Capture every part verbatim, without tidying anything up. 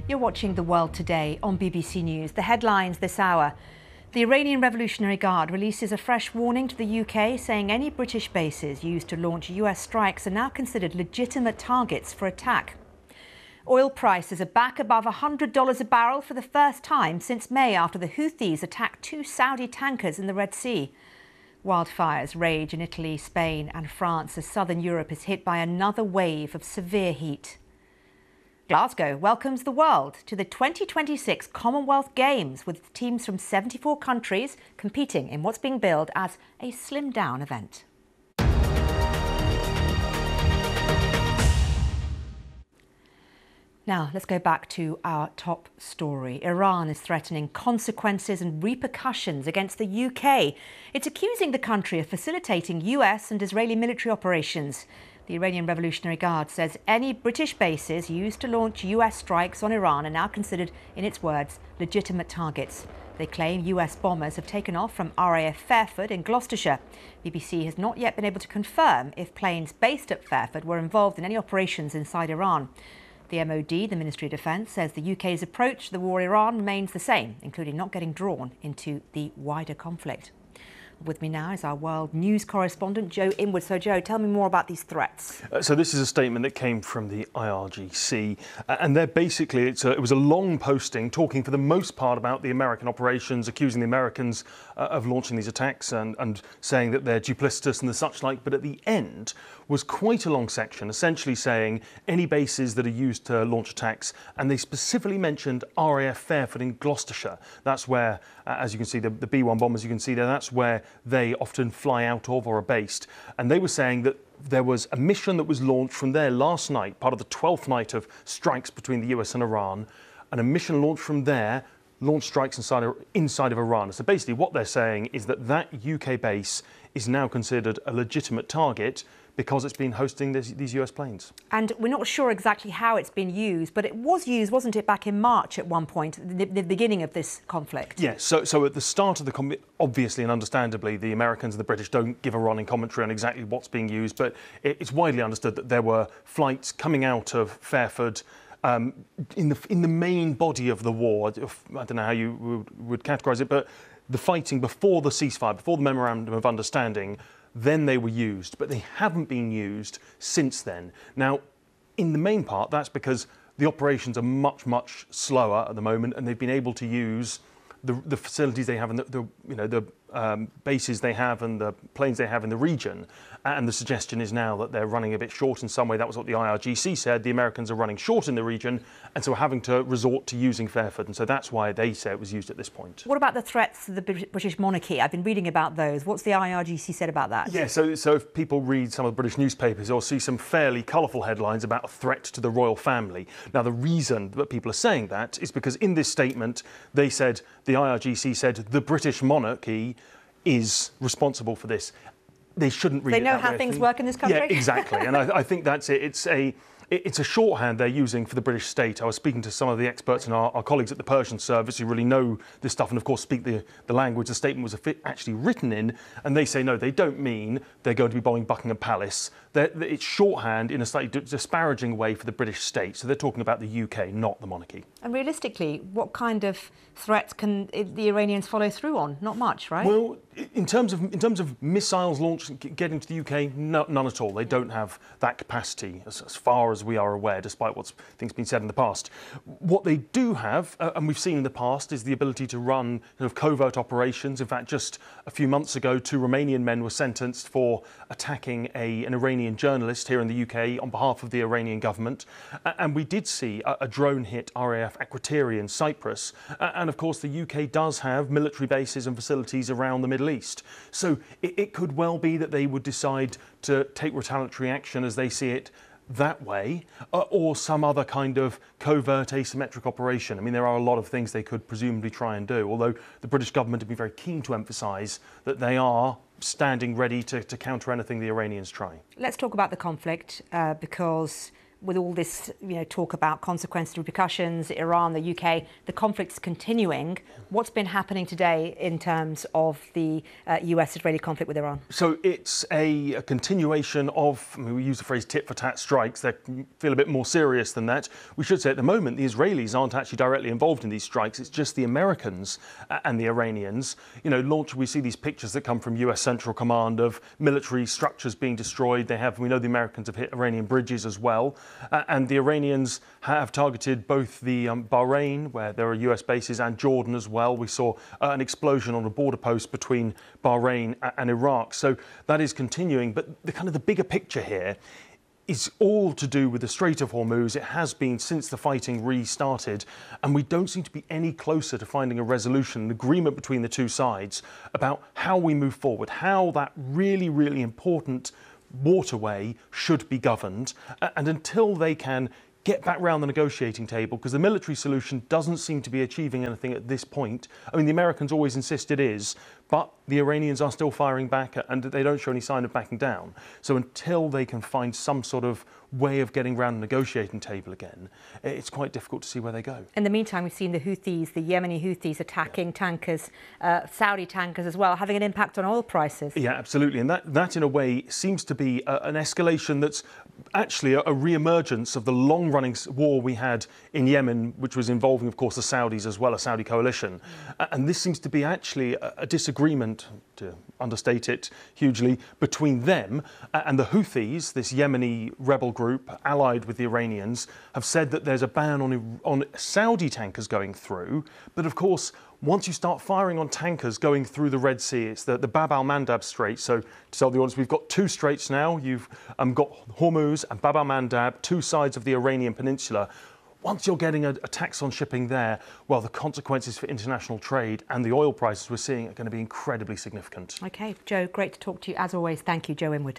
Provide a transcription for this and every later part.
You're watching The World Today on B B C News. The headlines this hour. The Iranian Revolutionary Guard releases a fresh warning to the U K, saying any British bases used to launch U S strikes are now considered legitimate targets for attack. Oil prices are back above one hundred dollars a barrel for the first time since May, after the Houthis attacked two Saudi tankers in the Red Sea. Wildfires rage in Italy, Spain and France as southern Europe is hit by another wave of severe heat. Glasgow welcomes the world to the twenty twenty-six Commonwealth Games, with teams from seventy-four countries competing in what's being billed as a slimmed-down event. Now, let's go back to our top story. Iran is threatening consequences and repercussions against the U K. It's accusing the country of facilitating U S and Israeli military operations. The Iranian Revolutionary Guard says any British bases used to launch U S strikes on Iran are now considered, in its words, legitimate targets. They claim U S bombers have taken off from R A F Fairford in Gloucestershire. B B C has not yet been able to confirm if planes based at Fairford were involved in any operations inside Iran. The M O D, the Ministry of Defence, says the U K's approach to the war in Iran remains the same, including not getting drawn into the wider conflict. With me now is our world news correspondent, Joe Inwood. So, Joe, tell me more about these threats. Uh, so this is a statement that came from the I R G C, uh, and they're basically, it's a, it was a long posting talking for the most part about the American operations, accusing the Americans uh, of launching these attacks and, and saying that they're duplicitous and the such like. But at the end was quite a long section, essentially saying any bases that are used to launch attacks, and they specifically mentioned R A F Fairford in Gloucestershire. That's where, uh, as you can see, the, the B one bombers you can see there, that's where they often fly out of or are based. And they were saying that there was a mission that was launched from there last night, part of the twelfth night of strikes between the U S and Iran, and a mission launched from there launched strikes inside of, inside of Iran. So basically what they're saying is that that U K base is now considered a legitimate target because it's been hosting this, these U S planes. And we're not sure exactly how it's been used, but it was used, wasn't it, back in March at one point, the, the beginning of this conflict? Yes, so, so at the start of the conflict, obviously and understandably, the Americans and the British don't give a running commentary on exactly what's being used, but it, it's widely understood that there were flights coming out of Fairford um, in, the, in the main body of the war. I don't know how you would, would categorise it, but the fighting before the ceasefire, before the Memorandum of Understanding, then they were used, but they haven't been used since then. Now, in the main part, that's because the operations are much, much slower at the moment, and they've been able to use the, the facilities they have and the, the you know the um, bases they have and the planes they have in the region. And the suggestion is now that they're running a bit short in some way. That was what the I R G C said. The Americans are running short in the region, and so are having to resort to using Fairford. And so that's why they say it was used at this point. What about the threats to the British monarchy? I've been reading about those. What's the I R G C said about that? Yeah, so, so if people read some of the British newspapers, they'll see some fairly colourful headlines about a threat to the royal family. Now, the reason that people are saying that is because in this statement, they said, the I R G C said, the British monarchy is responsible for this. They shouldn't read they it know that how way. things work in this country. Yeah, exactly. And I, I think that's it. It's a it's a shorthand they're using for the British state. I was speaking to some of the experts and our, our colleagues at the Persian Service who really know this stuff and, of course, speak the, the language the statement was actually written in. And they say, no, they don't mean they're going to be bombing Buckingham Palace. They're, it's shorthand in a slightly disparaging way for the British state. So they're talking about the U K, not the monarchy. And realistically, what kind of threats can the Iranians follow through on? Not much, right? Well, in terms of in terms of missiles launched getting to the U K, no, none at all. They don't have that capacity, as, as far as we are aware, despite what's things been said in the past. What they do have, uh, and we've seen in the past, is the ability to run kind of covert operations. In fact, just a few months ago, two Romanian men were sentenced for attacking a, an Iranian journalist here in the U K on behalf of the Iranian government. Uh, and we did see a, a drone hit R A F Akrotiri in Cyprus. Uh, and of course, the U K does have military bases and facilities around the Middle East. So it, it could well be that they would decide to take retaliatory action as they see it that way, uh, or some other kind of covert asymmetric operation. I mean, there are a lot of things they could presumably try and do, although the British government have been very keen to emphasise that they are standing ready to, to counter anything the Iranians try. Let's talk about the conflict, uh, because with all this, you know, talk about consequences, repercussions, Iran, the U K, the conflict's continuing. What's been happening today in terms of the uh, U S-Israeli conflict with Iran? So it's a, a continuation of, I mean, we use the phrase tit for tat strikes. They feel a bit more serious than that. We should say at the moment the Israelis aren't actually directly involved in these strikes. It's just the Americans and the Iranians. You know, launch, we see these pictures that come from U S Central Command of military structures being destroyed. They have, we know the Americans have hit Iranian bridges as well. Uh, and the Iranians have targeted both the um, Bahrain, where there are U S bases, and Jordan as well. We saw uh, an explosion on a border post between Bahrain and Iraq. So that is continuing. But the kind of the bigger picture here is all to do with the Strait of Hormuz. It has been since the fighting restarted, and we don't seem to be any closer to finding a resolution, an agreement between the two sides about how we move forward, how that really, really important waterway should be governed. And until they can get back round the negotiating table, because the military solution doesn't seem to be achieving anything at this point. I mean, the Americans always insist it is, but the Iranians are still firing back and they don't show any sign of backing down. So until they can find some sort of way of getting round the negotiating table again, it's quite difficult to see where they go. In the meantime, we've seen the Houthis, the Yemeni Houthis attacking yeah. tankers, uh, Saudi tankers as well, having an impact on oil prices. Yeah, absolutely. And that, that in a way seems to be a, an escalation that's actually a, a re-emergence of the long-running war we had in Yemen, which was involving, of course, the Saudis as well, a Saudi coalition. Mm. And this seems to be actually a, a disagreement, to understate it hugely, between them and the Houthis, this Yemeni rebel group allied with the Iranians, have said that there's a ban on, on Saudi tankers going through. But of course, once you start firing on tankers going through the Red Sea, it's the, the Bab al-Mandab Strait. So to tell the audience, we've got two straits now. You've um, got Hormuz and Bab al-Mandab, two sides of the Iranian peninsula. Once you're getting a, a tax on shipping there, well, the consequences for international trade and the oil prices we're seeing are going to be incredibly significant. OK, Joe, great to talk to you as always. Thank you, Joe Inwood.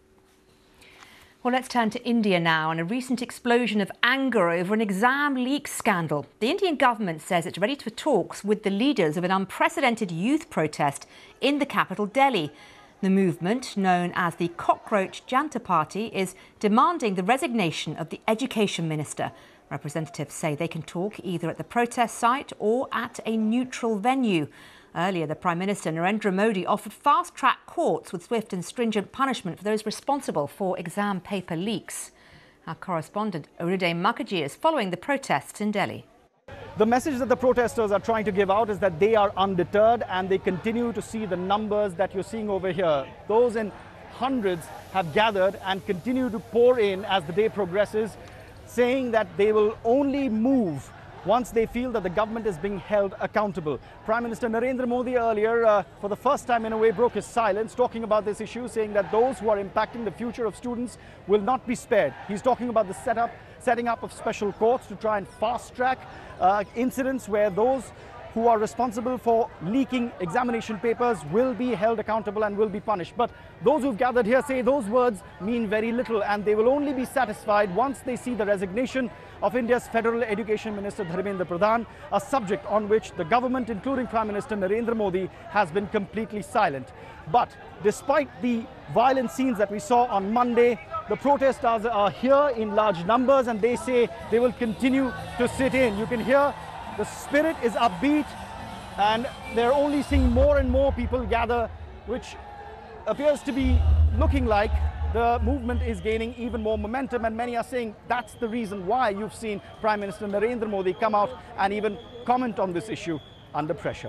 Well, let's turn to India now and a recent explosion of anger over an exam leak scandal. The Indian government says it's ready for talks with the leaders of an unprecedented youth protest in the capital, Delhi. The movement, known as the Cockroach Janta Party, is demanding the resignation of the education minister. Representatives say they can talk either at the protest site or at a neutral venue. Earlier, the Prime Minister, Narendra Modi, offered fast-track courts with swift and stringent punishment for those responsible for exam paper leaks. Our correspondent, Uday Mukherjee, is following the protests in Delhi. The message that the protesters are trying to give out is that they are undeterred and they continue to see the numbers that you're seeing over here. Those in hundreds have gathered and continue to pour in as the day progresses, saying that they will only move once they feel that the government is being held accountable. Prime Minister Narendra Modi earlier, uh, for the first time in a way, broke his silence, talking about this issue, saying that those who are impacting the future of students will not be spared. He's talking about the setup, setting up of special courts to try and fast-track uh, incidents where those who are responsible for leaking examination papers will be held accountable and will be punished. But those who've gathered here say those words mean very little, and they will only be satisfied once they see the resignation of India's Federal Education Minister Dharmendra Pradhan, a subject on which the government, including Prime Minister Narendra Modi, has been completely silent. But despite the violent scenes that we saw on Monday, the protesters are here in large numbers and they say they will continue to sit in. You can hear the spirit is upbeat and they're only seeing more and more people gather, which appears to be looking like the movement is gaining even more momentum, and many are saying that's the reason why you've seen Prime Minister Narendra Modi come out and even comment on this issue under pressure.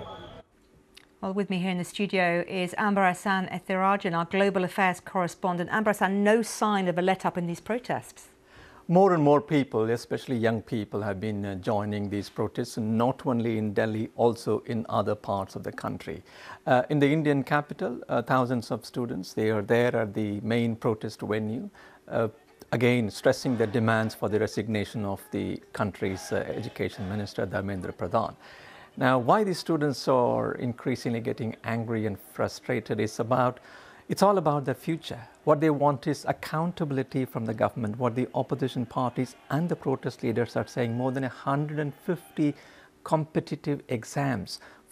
Well, with me here in the studio is Amber Ahsan Ethirajan, our global affairs correspondent. Amber Ahsan, no sign of a let-up in these protests? More and more people, especially young people, have been uh, joining these protests, not only in Delhi, also in other parts of the country. Uh, in the Indian capital, uh, thousands of students, they are there at the main protest venue, uh, again stressing the demands for the resignation of the country's uh, education minister, Dharmendra Pradhan. Now, why these students are increasingly getting angry and frustrated is about It's all about the future. What they want is accountability from the government. What the opposition parties and the protest leaders are saying, more than one hundred fifty competitive exams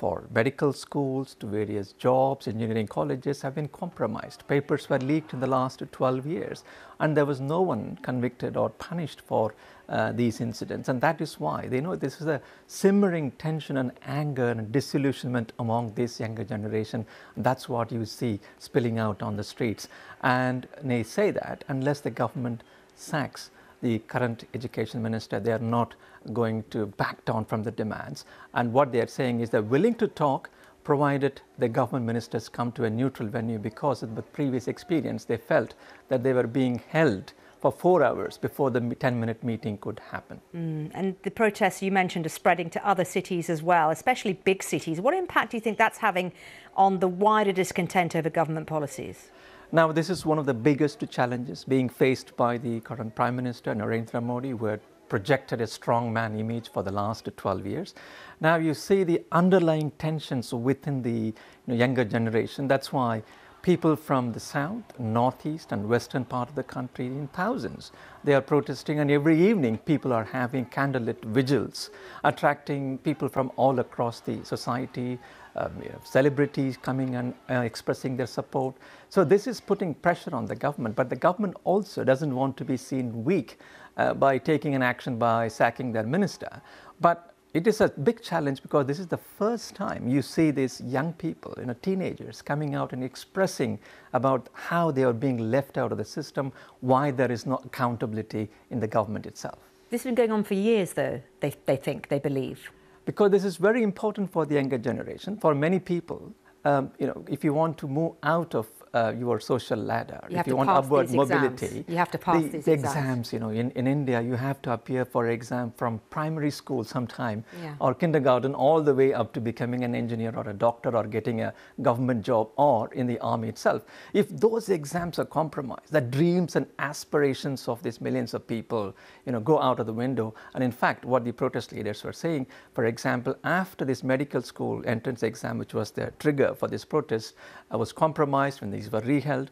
for medical schools to various jobs, engineering colleges have been compromised. Papers were leaked in the last twelve years, and there was no one convicted or punished for uh, these incidents. And that is why they know this is a simmering tension and anger and disillusionment among this younger generation. That's what you see spilling out on the streets. And they say that unless the government sacks the current education minister, they are not going to back down from the demands. And what they are saying is they're willing to talk, provided the government ministers come to a neutral venue, because of the previous experience, they felt that they were being held for four hours before the ten minute meeting could happen. Mm, and the protests you mentioned are spreading to other cities as well, especially big cities. What impact do you think that's having on the wider discontent over government policies? Now, this is one of the biggest challenges being faced by the current Prime Minister, Narendra Modi, who had projected a strongman image for the last twelve years. Now, you see the underlying tensions within the you know, younger generation. That's why people from the south, northeast and western part of the country, in thousands, they are protesting, and every evening people are having candlelit vigils, attracting people from all across the society, um, you know, celebrities coming and uh, expressing their support. So this is putting pressure on the government, but the government also doesn't want to be seen weak uh, by taking an action by sacking their minister. But it is a big challenge because this is the first time you see these young people, you know, teenagers coming out and expressing about how they are being left out of the system, why there is no accountability in the government itself. This has been going on for years, though, they, they think, they believe. Because this is very important for the younger generation. For many people, um, you know, if you want to move out of uh, your social ladder, you if you want upward mobility, you have to pass the, these the exams. exams, you know, in, in India, you have to appear for exam from primary school sometime Yeah. or kindergarten all the way up to becoming an engineer or a doctor or getting a government job or in the army itself. If those exams are compromised, the dreams and aspirations of these millions of people, you know, go out of the window. And in fact, what the protest leaders were saying, for example, after this medical school entrance exam, which was the trigger for this protest, uh, was compromised, when these were reheld,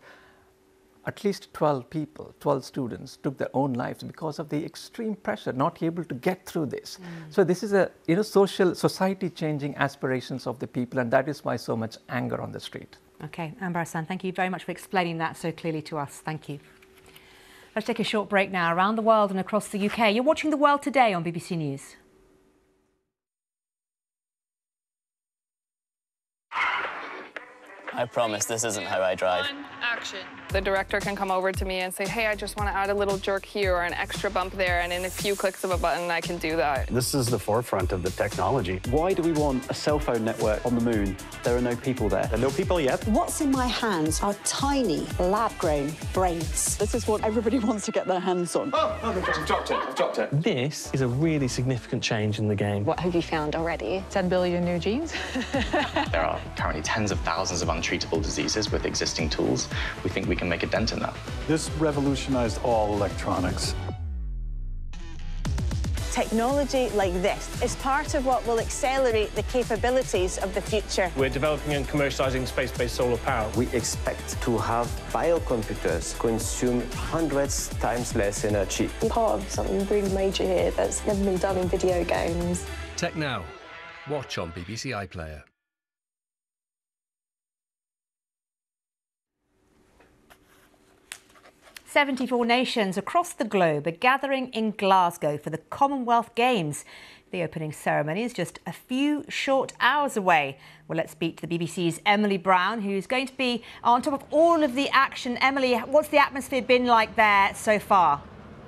at least twelve people, twelve students took their own lives because of the extreme pressure, not able to get through this. Mm. So this is a you know social, society changing aspirations of the people, and that is why so much anger on the street. Okay, Amber Hassan, thank you very much for explaining that so clearly to us. Thank you. Let's take a short break now. Around the world and across the U K, you're watching The World Today on B B C News. I promise this isn't how I drive. On, action. The director can come over to me and say, hey, I just want to add a little jerk here or an extra bump there, and in a few clicks of a button, I can do that. This is the forefront of the technology. Why do we want a cell phone network on the moon? There are no people there. There are no people yet. What's in my hands are tiny, lab-grown brains. This is what everybody wants to get their hands on. Oh, oh I've dropped it, I've dropped it. This is a really significant change in the game. What have you found already? ten billion new genes. There are currently tens of thousands of untreatable diseases with existing tools. We think we can make a dent in that. This revolutionized all electronics. Technology like this is part of what will accelerate the capabilities of the future. We're developing and commercializing space-based solar power. We expect to have biocomputers consume hundreds times less energy. I'm part of something really major here that's never been done in video games. Tech Now. Watch on B B C iPlayer. seventy-four nations across the globe are gathering in Glasgow for the Commonwealth Games. The opening ceremony is just a few short hours away. Well, let's speak to the B B C's Emily Brown, who's going to be on top of all of the action. Emily, what's the atmosphere been like there so far?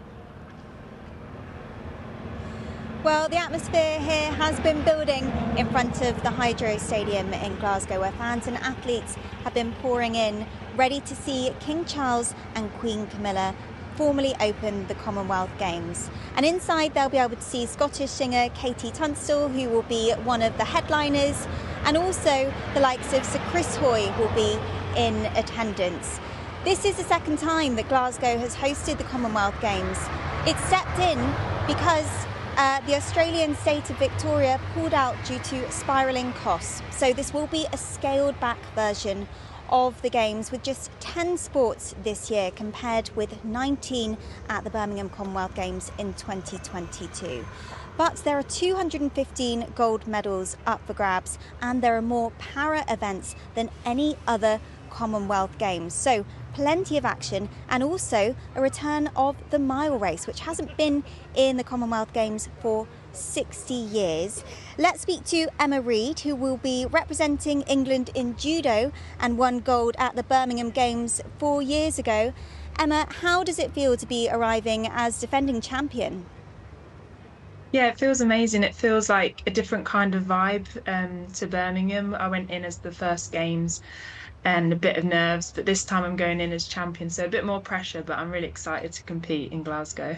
Well, the atmosphere here has been building in front of the Hydro Stadium in Glasgow, where fans and athletes have been pouring in, ready to see King Charles and Queen Camilla formally open the Commonwealth Games. And inside they'll be able to see Scottish singer Katie Tunstall, who will be one of the headliners, and also the likes of Sir Chris Hoy will be in attendance. This is the second time that Glasgow has hosted the Commonwealth Games. It stepped in because Uh, the Australian state of Victoria pulled out due to spiralling costs. So this will be a scaled back version of the Games, with just ten sports this year compared with nineteen at the Birmingham Commonwealth Games in twenty twenty-two. But there are two hundred fifteen gold medals up for grabs, and there are more para events than any other Commonwealth Games. So plenty of action, and also a return of the mile race, which hasn't been in the Commonwealth Games for sixty years. Let's speak to Emma Reid, who will be representing England in judo and won gold at the Birmingham Games four years ago. Emma, how does it feel to be arriving as defending champion? Yeah, it feels amazing. It feels like a different kind of vibe um, to Birmingham. I went in as the first Games and a bit of nerves, but this time I'm going in as champion, so a bit more pressure, but I'm really excited to compete in Glasgow.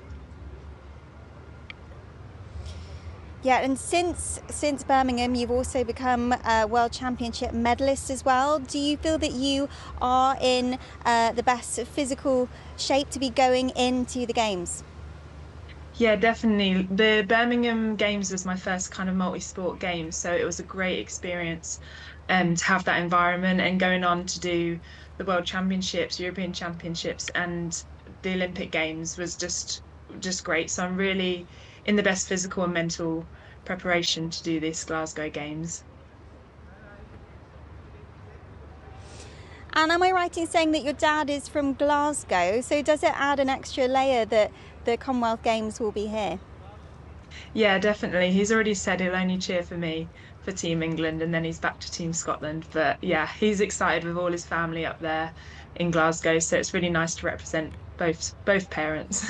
Yeah, and since since Birmingham, you've also become a World Championship medalist as well. Do you feel that you are in uh, the best physical shape to be going into the Games? Yeah, definitely. The Birmingham Games was my first kind of multi-sport games, so it was a great experience um, to have that environment, and going on to do the World Championships, European Championships and the Olympic Games was just just great. So I'm really in the best physical and mental preparation to do this Glasgow Games. And am I right in saying that your dad is from Glasgow? So does it add an extra layer that the Commonwealth Games will be here? Yeah, definitely. He's already said he'll only cheer for me for Team England, and then he's back to Team Scotland. But yeah, he's excited with all his family up there in Glasgow, so it's really nice to represent both both parents.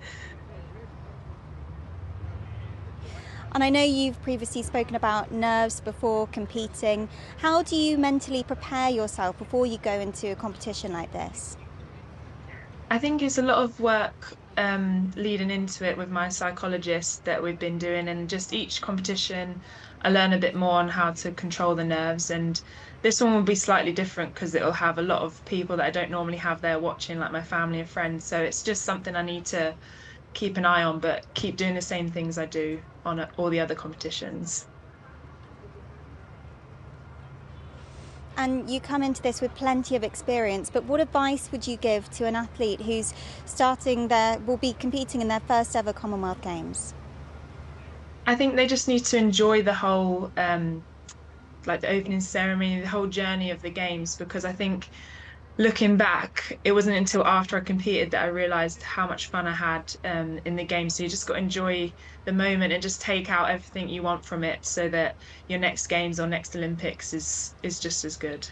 And I know you've previously spoken about nerves before competing. How do you mentally prepare yourself before you go into a competition like this? I think it's a lot of work um, leading into it with my psychologist that we've been doing, and just each competition I learn a bit more on how to control the nerves, and this one will be slightly different because it'll have a lot of people that I don't normally have there watching, like my family and friends, so it's just something I need to keep an eye on, but keep doing the same things I do on all the other competitions. And you come into this with plenty of experience, but what advice would you give to an athlete who's starting their, will be competing in their first ever Commonwealth Games? I think they just need to enjoy the whole, um, like the opening ceremony, the whole journey of the Games, because I think looking back, it wasn't until after I competed that I realised how much fun I had um, in the Games. So you just got to enjoy the moment and just take out everything you want from it, so that your next Games or next Olympics is is just as good.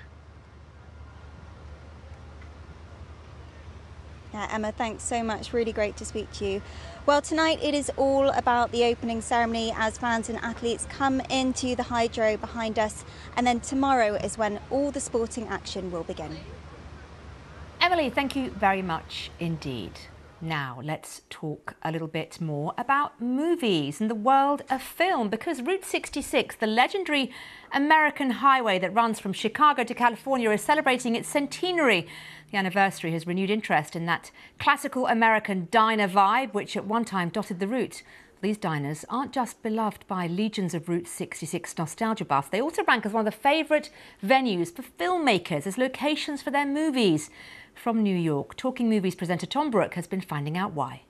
Yeah, Emma, thanks so much. Really great to speak to you. Well, tonight it is all about the opening ceremony as fans and athletes come into the hydro behind us, and then tomorrow is when all the sporting action will begin. Emily, thank you very much indeed. Now let's talk a little bit more about movies and the world of film, because Route sixty-six, the legendary American highway that runs from Chicago to California, is celebrating its centenary. The anniversary has renewed interest in that classical American diner vibe, which at one time dotted the route. These diners aren't just beloved by legions of Route sixty-six nostalgia buffs, they also rank as one of the favourite venues for filmmakers as locations for their movies. From New York, Talking Movies presenter Tom Brooke has been finding out why.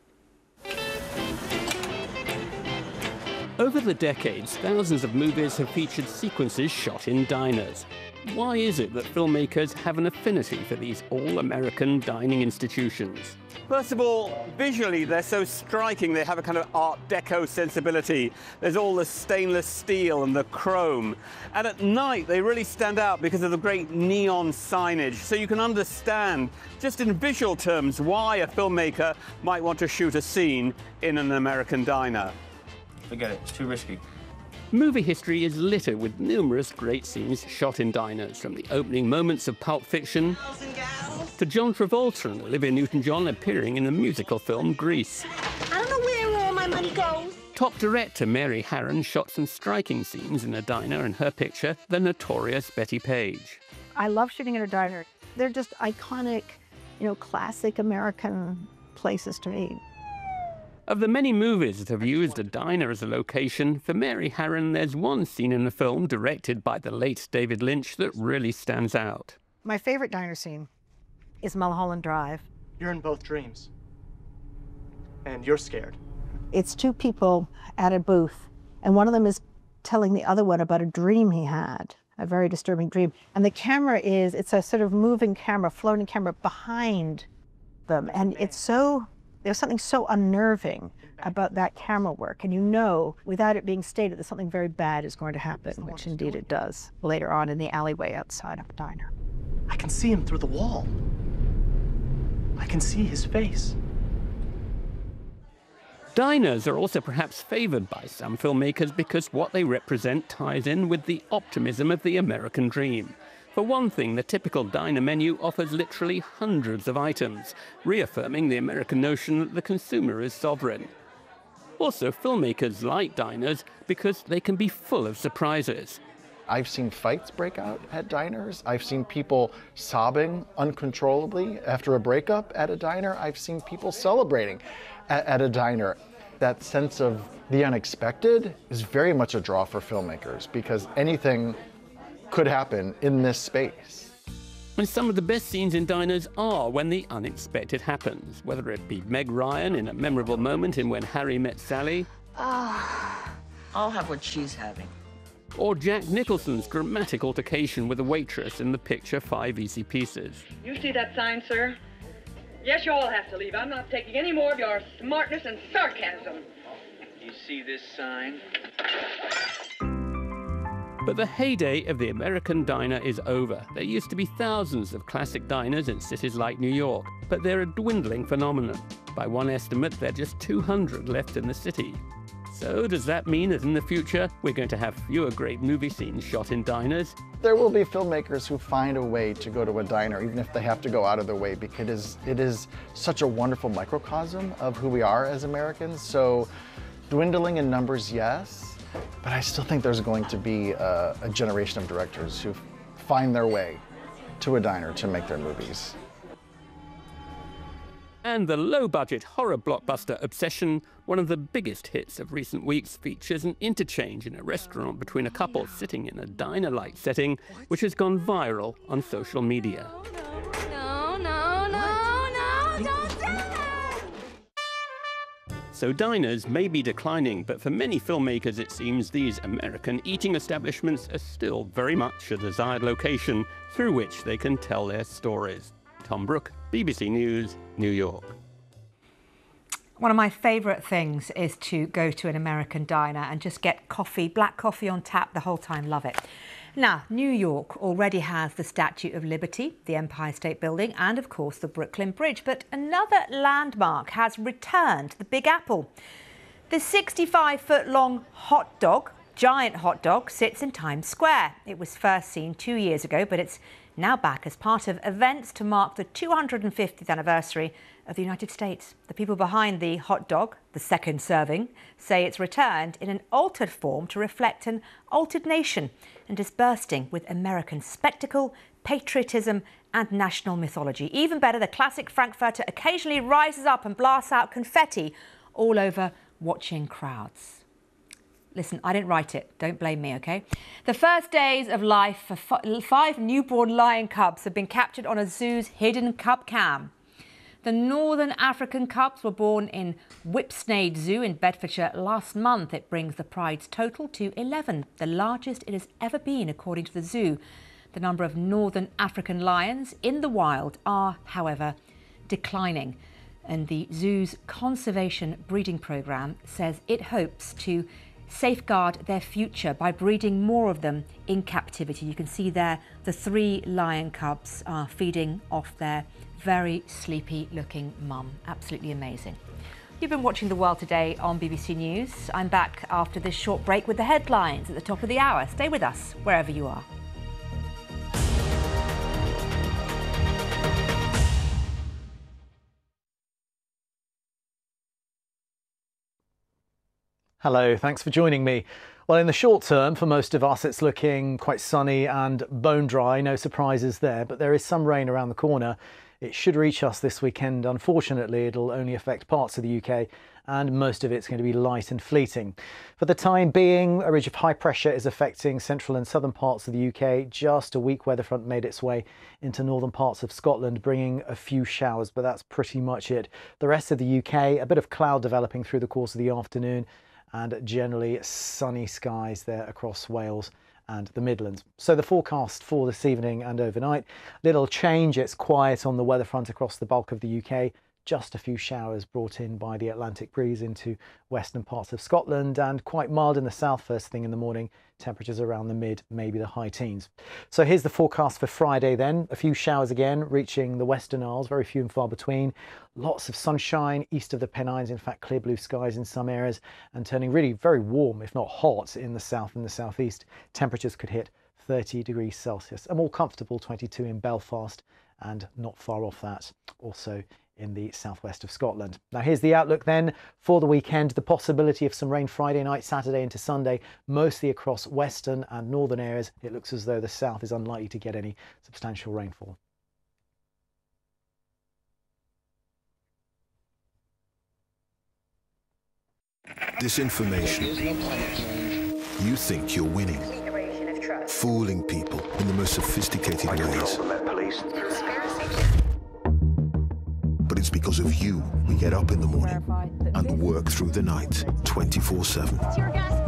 Over the decades, thousands of movies have featured sequences shot in diners. Why is it that filmmakers have an affinity for these all-American dining institutions? First of all, visually they're so striking. They have a kind of Art Deco sensibility. There's all the stainless steel and the chrome. And at night they really stand out because of the great neon signage. So you can understand, just in visual terms, why a filmmaker might want to shoot a scene in an American diner. Forget it, it's too risky. Movie history is littered with numerous great scenes shot in diners, from the opening moments of Pulp Fiction to John Travolta and Olivia Newton-John appearing in the musical film Grease. I don't know where all my money goes. Top director Mary Harron shot some striking scenes in a diner in her picture, The Notorious Betty Page. I love shooting in a diner. They're just iconic, you know, classic American places to eat. Of the many movies that have used a diner as a location, for Mary Harron there's one scene in the film directed by the late David Lynch that really stands out. My favorite diner scene is Mulholland Drive. You're in both dreams. And you're scared. It's two people at a booth, and one of them is telling the other one about a dream he had, a very disturbing dream. And the camera is, it's a sort of moving camera, floating camera behind them. And it's so, there's something so unnerving about that camera work. And you know, without it being stated, that something very bad is going to happen, which indeed it does later on in the alleyway outside of the diner. I can see him through the wall. I can see his face. Diners are also perhaps favoured by some filmmakers because what they represent ties in with the optimism of the American dream. For one thing, the typical diner menu offers literally hundreds of items, reaffirming the American notion that the consumer is sovereign. Also, filmmakers like diners because they can be full of surprises. I've seen fights break out at diners. I've seen people sobbing uncontrollably after a breakup at a diner. I've seen people celebrating at, at a diner. That sense of the unexpected is very much a draw for filmmakers because anything could happen in this space. And some of the best scenes in diners are when the unexpected happens, whether it be Meg Ryan in a memorable moment in When Harry Met Sally. Ah, I'll have what she's having. Or Jack Nicholson's dramatic altercation with a waitress in the picture Five Easy Pieces. You see that sign, sir? Yes, you all have to leave. I'm not taking any more of your smartness and sarcasm. You see this sign? But the heyday of the American diner is over. There used to be thousands of classic diners in cities like New York, but they're a dwindling phenomenon. By one estimate, there are just two hundred left in the city. So does that mean that in the future, we're going to have fewer great movie scenes shot in diners? There will be filmmakers who find a way to go to a diner, even if they have to go out of their way, because it is, it is such a wonderful microcosm of who we are as Americans. So dwindling in numbers, yes, but I still think there's going to be a, a generation of directors who find their way to a diner to make their movies. And the low-budget horror blockbuster Obsession, one of the biggest hits of recent weeks, features an interchange in a restaurant between a couple sitting in a diner-like setting, which has gone viral on social media. No, no, no, no, don't do it! So diners may be declining, but for many filmmakers it seems these American eating establishments are still very much a desired location through which they can tell their stories. Tom Brooke, B B C News, New York. One of my favourite things is to go to an American diner and just get coffee, black coffee on tap the whole time. Love it. Now, New York already has the Statue of Liberty, the Empire State Building, and of course the Brooklyn Bridge. But another landmark has returned, the Big Apple. The sixty-five foot long hot dog, giant hot dog, sits in Times Square. It was first seen two years ago, but it's now back as part of events to mark the two hundred fiftieth anniversary of the United States. The people behind the hot dog, the second serving, say it's returned in an altered form to reflect an altered nation and is bursting with American spectacle, patriotism and national mythology. Even better, the classic Frankfurter occasionally rises up and blasts out confetti all over watching crowds. Listen, I didn't write it. Don't blame me, OK? The first days of life for five newborn lion cubs have been captured on a zoo's hidden cub cam. The Northern African cubs were born in Whipsnade Zoo in Bedfordshire last month. It brings the pride's total to eleven, the largest it has ever been, according to the zoo. The number of Northern African lions in the wild are, however, declining. And the zoo's conservation breeding programme says it hopes to safeguard their future by breeding more of them in captivity. You can see there the three lion cubs are feeding off their very sleepy looking mum. Absolutely amazing. You've been watching The World Today on B B C News. I'm back after this short break with the headlines at the top of the hour. Stay with us wherever you are. Hello, thanks for joining me. Well, in the short term, for most of us, it's looking quite sunny and bone dry. No surprises there, but there is some rain around the corner It should reach us this weekend. Unfortunately, it'll only affect parts of the U K, and most of it's going to be light and fleeting. For the time being, a ridge of high pressure is affecting central and southern parts of the U K. Just a weak weather front made its way into northern parts of Scotland, bringing a few showers, but that's pretty much it. The rest of the U K, a bit of cloud developing through the course of the afternoon, and generally sunny skies there across Wales and the Midlands. So the forecast for this evening and overnight, little change. It's quiet on the weather front across the bulk of the U K. Just a few showers brought in by the Atlantic breeze into western parts of Scotland, and quite mild in the south first thing in the morning. Temperatures around the mid, maybe the high teens. So here's the forecast for Friday then. A few showers again reaching the Western Isles, very few and far between. Lots of sunshine east of the Pennines, in fact clear blue skies in some areas, and turning really very warm, if not hot, in the south and the southeast. Temperatures could hit thirty degrees Celsius. A more comfortable twenty-two in Belfast, and not far off that also in the southwest of Scotland. Now here's the outlook then for the weekend. The possibility of some rain Friday night, Saturday into Sunday, mostly across western and northern areas. It looks as though the south is unlikely to get any substantial rainfall. Disinformation. You think you're winning, fooling people in the most sophisticated ways. But it's because of you we get up in the morning and work through the night twenty-four seven.